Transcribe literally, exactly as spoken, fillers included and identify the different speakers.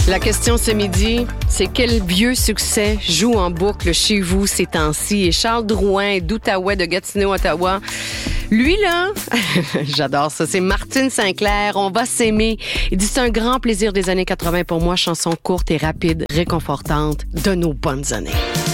Speaker 1: La question ce midi, c'est quel vieux succès joue en boucle chez vous ces temps-ci? Et Charles Drouin d'Outaouais, de Gatineau, Ottawa. Lui, là, j'adore ça, c'est Martine Sinclair, On va s'aimer. Il dit, c'est un grand plaisir des années quatre-vingt pour moi, chanson courte et rapide, réconfortante de nos bonnes années.